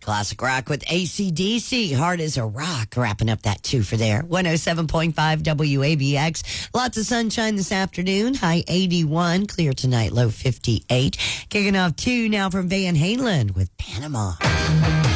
Classic rock with AC/DC. Hard as a rock. Wrapping up that two for there. 107.5 WABX. Lots of sunshine this afternoon. High 81. Clear tonight. Low 58. Kicking off two now from Van Halen with Panama.